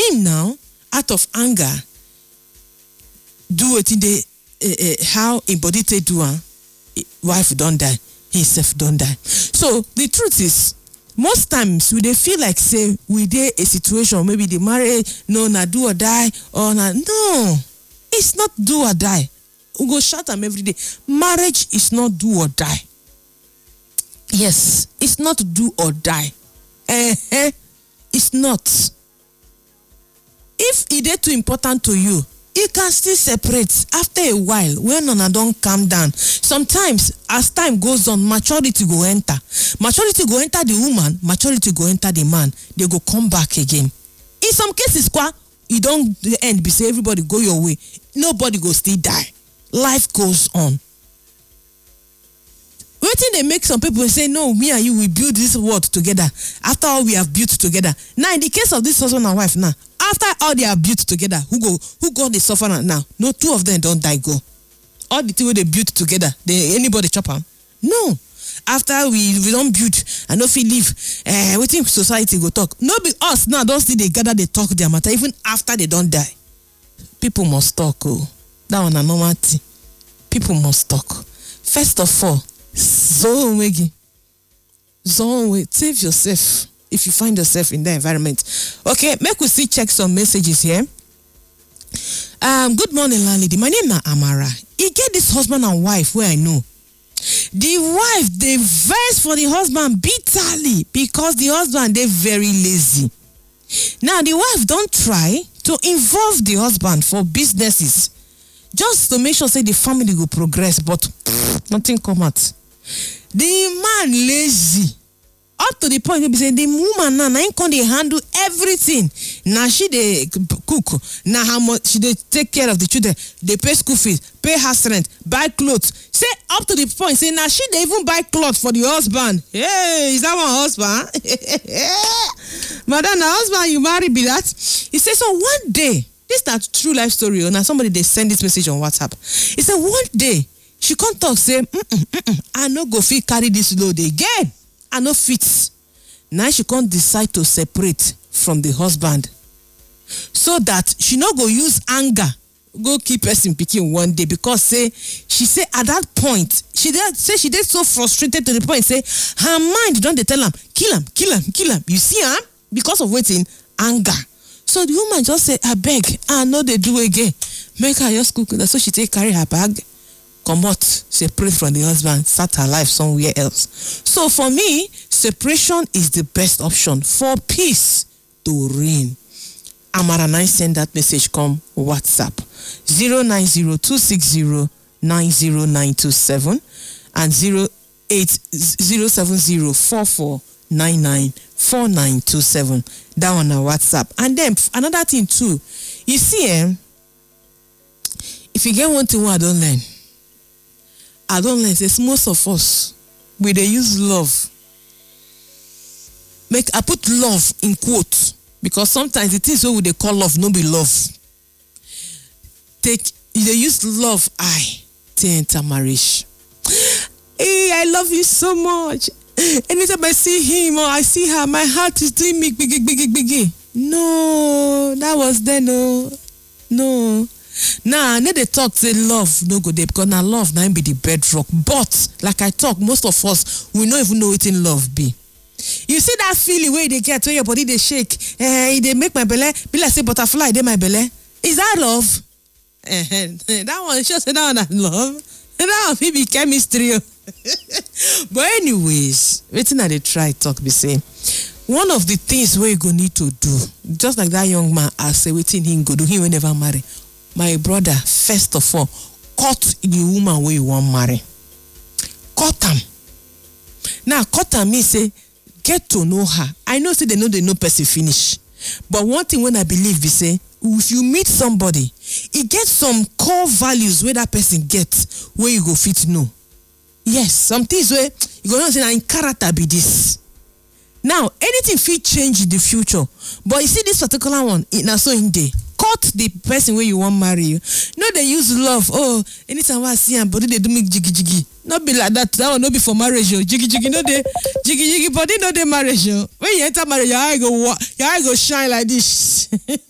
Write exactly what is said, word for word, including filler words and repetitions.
him now, out of anger, do it in the uh, uh, how in body take do am, wife don't die, himself don't die. So the truth is, most times we dey feel like say we dey a situation, maybe the marriage no na do or die or na no, it's not do or die. We go shout am every day. Marriage is not do or die. Yes, it's not do or die. Uh-huh. It's not. If it is too important to you, you can still separate after a while when una don calm down. Sometimes as time goes on, maturity go enter. Maturity go enter the woman, maturity go enter the man. They go come back again. In some cases, kwa, you don't end be say everybody go your way. Nobody go still die. Life goes on. Waiting they make some people say, no, me and you, we build this world together. After all we have built together. Now, in the case of this husband and wife now, after all they have built together, who go, who got the suffer now? No, two of them don't die go. All the two they built together, they anybody chop them? No. After we, we don't build, and if we leave, uh, waiting society go talk. No be us now, don't see they gather, they talk their matter, even after they don't die. People must talk, oh. That one a normal thing. People must talk. First of all, so wegi. So save yourself if you find yourself in that environment. Okay, make we see check some messages here. Um, good morning, landlady. My name is Amara. He get this husband and wife where I know. The wife they vex for the husband bitterly because the husband they very lazy. Now the wife don't try to involve the husband for businesses just to make sure say the family will progress, but pff, nothing come out. The man lazy up to the point where be say the woman now na can they handle everything. Now she they cook, now how much she they take care of the children, they pay school fees, pay house rent, buy clothes. Say up to the point say now she they even buy clothes for the husband. Hey, is that one husband? Madam, the husband you marry be that? He said so one day. This is not true life story. Or now somebody they send this message on WhatsApp. He said one day she can't talk say mm-mm, mm-mm, I no go fit carry this load again. I no fit. Now she can't decide to separate from the husband so that she no go use anger go keep person picking one day because say she say at that point she did say she did so frustrated to the point say her mind don't they tell him kill him kill him kill him. You see huh? Because of waiting anger. So the woman just say I beg I know they do again make her just cook. So she take carry her bag come out separate from the husband start her life somewhere else. So for me separation is the best option for peace to reign. Amara nine send that message come WhatsApp zero nine zero two six zero nine zero nine two seven and zero eight zero seven zero four four nine nine four nine two seven. That one on WhatsApp. And then another thing too, you see, eh, if you get one thing I don't learn, I don't learn. It's most of us we they use love. Make I put love in quotes because sometimes the things what they call love no be love. Take they use love I to enter marriage. Hey, I love you so much. Anytime I see him or I see her, my heart is doing me big, big, big, big. No, that was then. No, no. Now, I need to talk say love no go there because now love now be the bedrock. But like I talk, most of us we don't even know what in love be. You see that feeling where they get when your body they shake, eh? They make my belly be like say butterfly. They my belly. Is that love? Eh, that one just say that one love. That one maybe chemistry. But anyways, waiting at the try talk be say one of the things where you go need to do, just like that young man I say waiting him go do, he will never marry. My brother, first of all, cut the woman where you want marry. Cut them. Now cut them means say get to know her. I know say they know they know person finish. But one thing when I believe is say if you meet somebody, it gets some core values where that person gets where you go fit know. Yes, some things where you go know say in character be this. Now, anything fit change in the future. But you see this particular one, it na so in day. Cut the person where you want marry you. No, they use love. Oh, anytime I see them, body they do me jiggy jiggy. Not be like that. That will not be for marriage. Yo. Jiggy jiggy, no they jiggy jiggy body, no they marriage. Yo. When you enter marriage, your eye go your eye go shine like this.